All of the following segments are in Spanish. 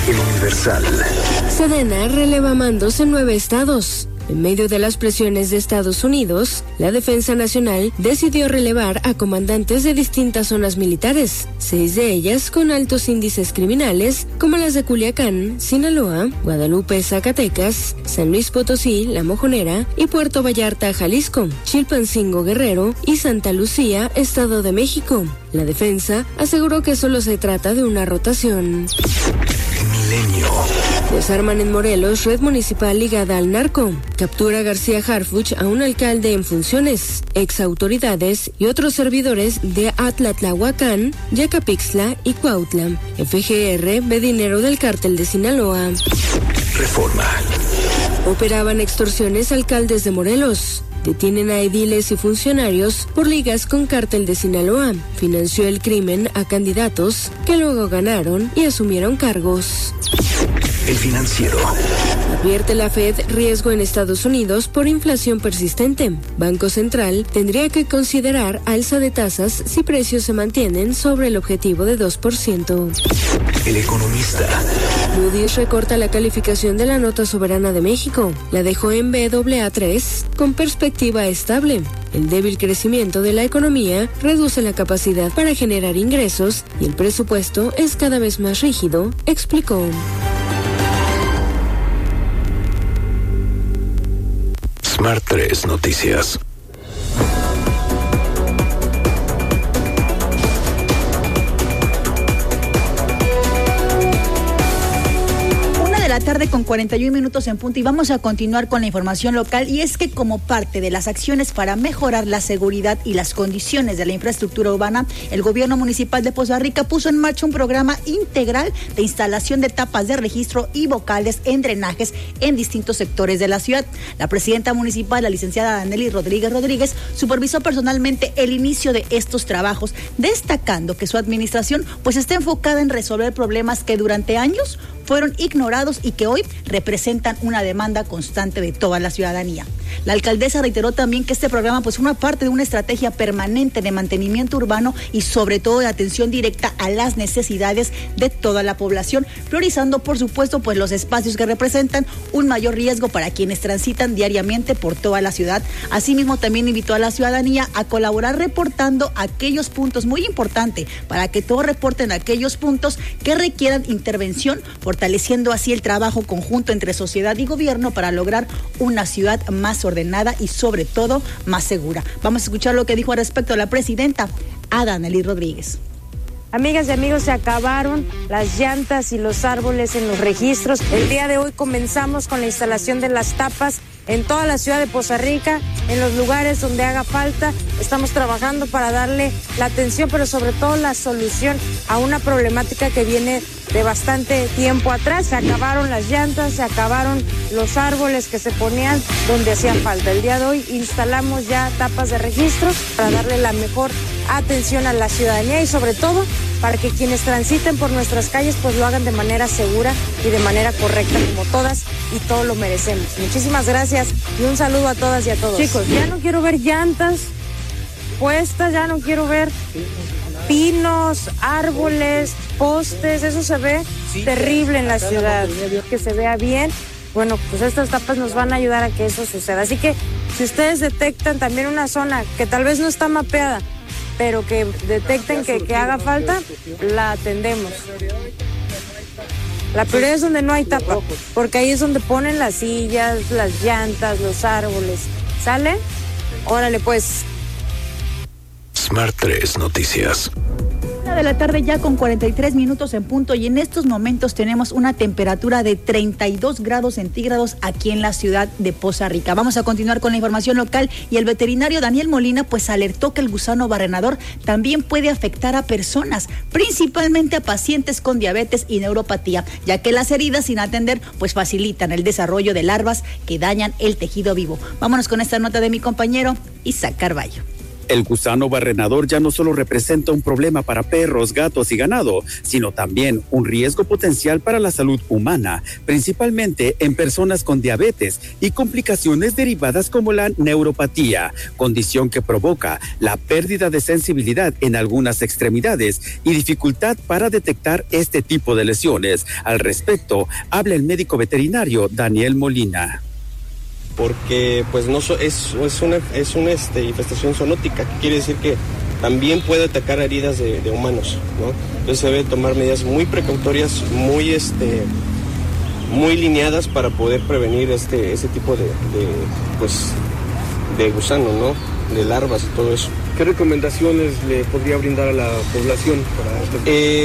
El Universal. Sedena releva mandos en 9 estados. En medio de las presiones de Estados Unidos, la Defensa Nacional decidió relevar a comandantes de distintas zonas militares, 6 de ellas con altos índices criminales, como las de Culiacán, Sinaloa, Guadalupe, Zacatecas, San Luis Potosí, La Mojonera y Puerto Vallarta, Jalisco, Chilpancingo, Guerrero y Santa Lucía, Estado de México. La defensa aseguró que solo se trata de una rotación. Milenio. Desarman en Morelos red municipal ligada al narco. Captura García Harfuch a un alcalde en funciones, exautoridades y otros servidores de Atlatlahuacán, Yacapixtla y Cuautla. FGR ve dinero del cártel de Sinaloa. Reforma. Operaban extorsiones alcaldes de Morelos. Detienen a ediles y funcionarios por ligas con cártel de Sinaloa. Financió el crimen a candidatos que luego ganaron y asumieron cargos. El Financiero. Advierte la Fed riesgo en Estados Unidos por inflación persistente. Banco Central tendría que considerar alza de tasas si precios se mantienen sobre el objetivo de 2%. El Economista. Moody's recorta la calificación de la nota soberana de México. La dejó en Baa3 con perspectiva estable. El débil crecimiento de la economía reduce la capacidad para generar ingresos y el presupuesto es cada vez más rígido, explicó. Smart 3 Noticias. Tarde con 41 minutos en punto y vamos a continuar con la información local, y es que como parte de las acciones para mejorar la seguridad y las condiciones de la infraestructura urbana, el gobierno municipal de Poza Rica puso en marcha un programa integral de instalación de tapas de registro y vocales en drenajes en distintos sectores de la ciudad. La presidenta municipal, la licenciada Danely Rodríguez, supervisó personalmente el inicio de estos trabajos, destacando que su administración pues está enfocada en resolver problemas que durante años fueron ignorados y que hoy representan una demanda constante de toda la ciudadanía. La alcaldesa reiteró también que este programa pues forma parte de una estrategia permanente de mantenimiento urbano y sobre todo de atención directa a las necesidades de toda la población, priorizando por supuesto pues los espacios que representan un mayor riesgo para quienes transitan diariamente por toda la ciudad. Asimismo también invitó a la ciudadanía a colaborar reportando aquellos puntos, muy importante, para que todos reporten aquellos puntos que requieran intervención, fortaleciendo así el trabajo conjunto entre sociedad y gobierno para lograr una ciudad más ordenada y sobre todo más segura. Vamos a escuchar lo que dijo al respecto la presidenta Danely Rodríguez. Amigas y amigos, se acabaron las llantas y los árboles en los registros. El día de hoy comenzamos con la instalación de las tapas en toda la ciudad de Poza Rica, en los lugares donde haga falta. Estamos trabajando para darle la atención, pero sobre todo la solución a una problemática que viene de bastante tiempo atrás. Se acabaron las llantas, se acabaron los árboles que se ponían donde hacía falta. El día de hoy instalamos ya tapas de registro para darle la mejor atención a la ciudadanía y sobre todo para que quienes transiten por nuestras calles pues lo hagan de manera segura y de manera correcta, como todas y todos lo merecemos. Muchísimas gracias y un saludo a todas y a todos. Chicos, ya no quiero ver llantas puestas, ya no quiero ver pinos, árboles, postes, eso se ve terrible en la ciudad. Que se vea bien, bueno, pues estas tapas nos van a ayudar a que eso suceda. Así que si ustedes detectan también una zona que tal vez no está mapeada, pero que detecten que haga falta, la atendemos. La prioridad es donde no hay tapa, porque ahí es donde ponen las sillas, las llantas, los árboles. ¿Sale? Órale pues. Smart 3 Noticias. De la tarde ya con 43 minutos en punto, y en estos momentos tenemos una temperatura de 32 grados centígrados aquí en la ciudad de Poza Rica. Vamos a continuar con la información local, y el veterinario Daniel Molina pues alertó que el gusano barrenador también puede afectar a personas, principalmente a pacientes con diabetes y neuropatía, ya que las heridas sin atender pues facilitan el desarrollo de larvas que dañan el tejido vivo. Vámonos con esta nota de mi compañero Isaac Carballo. El gusano barrenador ya no solo representa un problema para perros, gatos y ganado, sino también un riesgo potencial para la salud humana, principalmente en personas con diabetes y complicaciones derivadas como la neuropatía, condición que provoca la pérdida de sensibilidad en algunas extremidades y dificultad para detectar este tipo de lesiones. Al respecto, habla el médico veterinario Daniel Molina. Porque pues no es una infestación zoonótica, que quiere decir que también puede atacar heridas de humanos, ¿no? Entonces se debe tomar medidas muy precautorias, muy lineadas para poder prevenir ese tipo de gusano, ¿no? De larvas y todo eso. ¿Qué recomendaciones le podría brindar a la población para esto?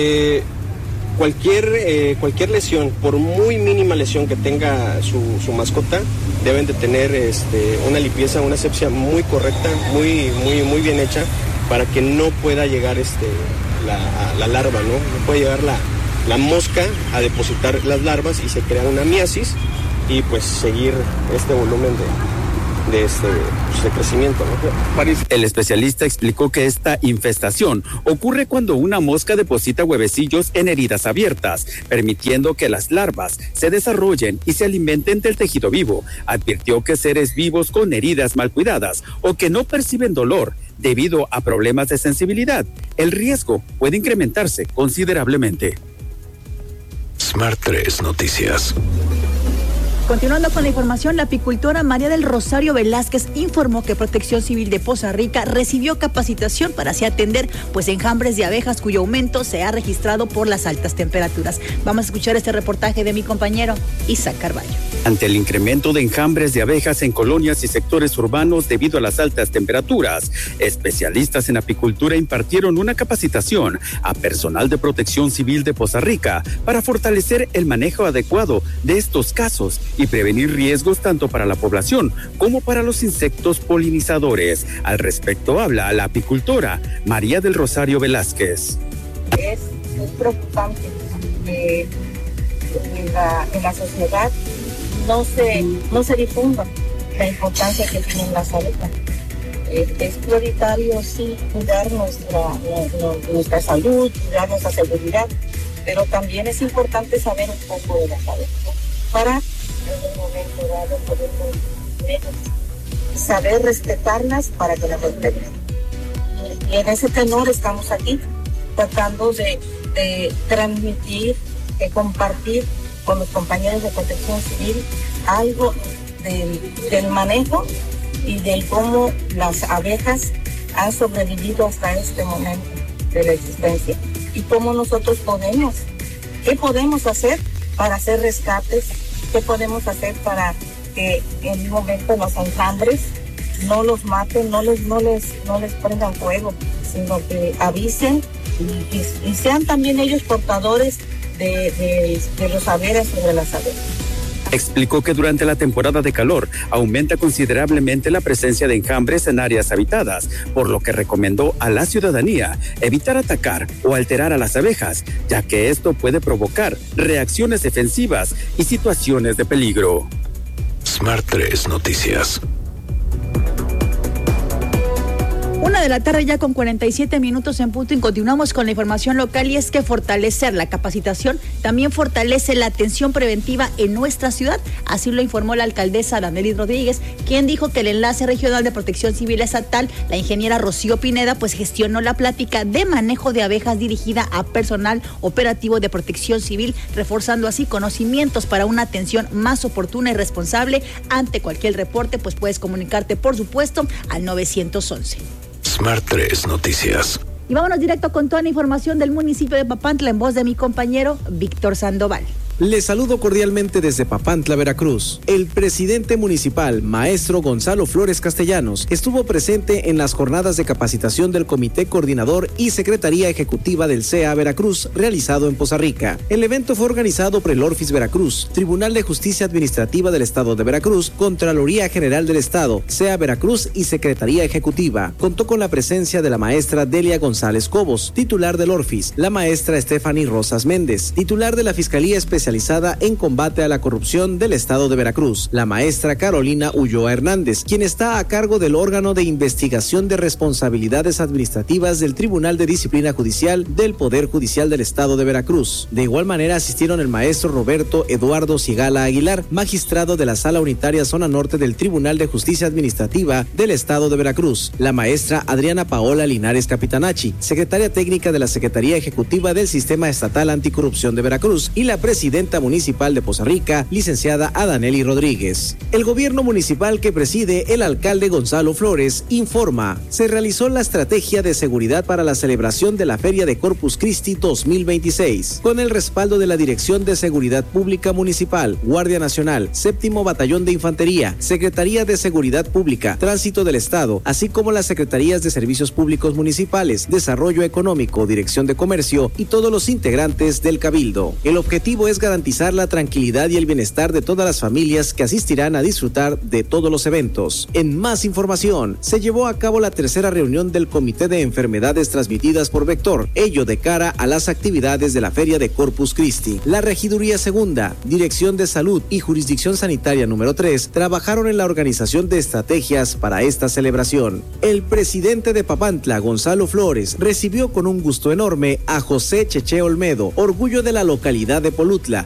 Cualquier lesión, por muy mínima lesión que tenga su mascota, deben de tener una limpieza, una asepsia muy correcta, muy bien hecha, para que no pueda llegar la larva, ¿no? No puede llegar la mosca a depositar las larvas y se crea una miasis y pues seguir este volumen de crecimiento, ¿no? El especialista explicó que esta infestación ocurre cuando una mosca deposita huevecillos en heridas abiertas, permitiendo que las larvas se desarrollen y se alimenten del tejido vivo. Advirtió que seres vivos con heridas mal cuidadas o que no perciben dolor debido a problemas de sensibilidad, el riesgo puede incrementarse considerablemente. Smart 3 Noticias. Continuando con la información, la apicultora María del Rosario Velázquez informó que Protección Civil de Poza Rica recibió capacitación para así atender enjambres de abejas cuyo aumento se ha registrado por las altas temperaturas. Vamos a escuchar este reportaje de mi compañero Isaac Carballo. Ante el incremento de enjambres de abejas en colonias y sectores urbanos debido a las altas temperaturas, especialistas en apicultura impartieron una capacitación a personal de Protección Civil de Poza Rica para fortalecer el manejo adecuado de estos casos y prevenir riesgos tanto para la población como para los insectos polinizadores. Al respecto habla la apicultora María del Rosario Velázquez. Es muy preocupante que en la sociedad no se difunda la importancia que tienen las abejas. Es prioritario sí cuidar nuestra salud, cuidar nuestra seguridad, pero también es importante saber un poco de las abejas para en un momento dado poder saber respetarlas para que las respeten. Y en ese tenor estamos aquí tratando de transmitir, de compartir con los compañeros de Protección Civil algo del manejo y de cómo las abejas han sobrevivido hasta este momento de la existencia y cómo nosotros qué podemos hacer para hacer rescates, qué podemos hacer para que en un momento los enjambres no los maten, no les prendan fuego, sino que avisen y sean también ellos portadores de los saberes sobre las abejas. Explicó que durante la temporada de calor aumenta considerablemente la presencia de enjambres en áreas habitadas, por lo que recomendó a la ciudadanía evitar atacar o alterar a las abejas, ya que esto puede provocar reacciones defensivas y situaciones de peligro. Smart 3 Noticias. 1:00 p.m. ya con 47 minutos en punto y continuamos con la información local y es que fortalecer la capacitación también fortalece la atención preventiva en nuestra ciudad, así lo informó la alcaldesa Danelis Rodríguez, quien dijo que el enlace regional de Protección Civil Estatal, la ingeniera Rocío Pineda, gestionó la plática de manejo de abejas dirigida a personal operativo de Protección Civil, reforzando así conocimientos para una atención más oportuna y responsable. Ante cualquier reporte, puedes comunicarte, por supuesto, al 911. Smart 3 Noticias. Y vámonos directo con toda la información del municipio de Papantla en voz de mi compañero Víctor Sandoval. Les saludo cordialmente desde Papantla, Veracruz. El presidente municipal, maestro Gonzalo Flores Castellanos, estuvo presente en las jornadas de capacitación del Comité Coordinador y Secretaría Ejecutiva del CEA Veracruz, realizado en Poza Rica. El evento fue organizado por el Orfis Veracruz, Tribunal de Justicia Administrativa del Estado de Veracruz, Contraloría General del Estado, CEA Veracruz y Secretaría Ejecutiva. Contó con la presencia de la maestra Delia González Cobos, titular del Orfis, la maestra Stephanie Rosas Méndez, titular de la Fiscalía Especial especializada en combate a la corrupción del estado de Veracruz, la maestra Carolina Ulloa Hernández, quien está a cargo del órgano de investigación de responsabilidades administrativas del Tribunal de Disciplina Judicial del Poder Judicial del estado de Veracruz. De igual manera asistieron el maestro Roberto Eduardo Sigala Aguilar, magistrado de la Sala Unitaria Zona Norte del Tribunal de Justicia Administrativa del estado de Veracruz, la maestra Adriana Paola Linares Capitanachi, secretaria técnica de la Secretaría Ejecutiva del Sistema Estatal Anticorrupción de Veracruz, y la presidenta municipal de Poza Rica, licenciada Adaneli Rodríguez. El gobierno municipal que preside el alcalde Gonzalo Flores informa: se realizó la estrategia de seguridad para la celebración de la Feria de Corpus Christi 2026, con el respaldo de la Dirección de Seguridad Pública Municipal, Guardia Nacional, Séptimo Batallón de Infantería, Secretaría de Seguridad Pública, Tránsito del Estado, así como las Secretarías de Servicios Públicos Municipales, Desarrollo Económico, Dirección de Comercio y todos los integrantes del Cabildo. El objetivo es garantizar la tranquilidad y el bienestar de todas las familias que asistirán a disfrutar de todos los eventos. En más información, se llevó a cabo la tercera reunión del Comité de Enfermedades Transmitidas por Vector, ello de cara a las actividades de la Feria de Corpus Christi. La Regiduría Segunda, Dirección de Salud y Jurisdicción Sanitaria número 3 trabajaron en la organización de estrategias para esta celebración. El presidente de Papantla, Gonzalo Flores, recibió con un gusto enorme a José Cheche Olmedo, orgullo de la localidad de Polutla,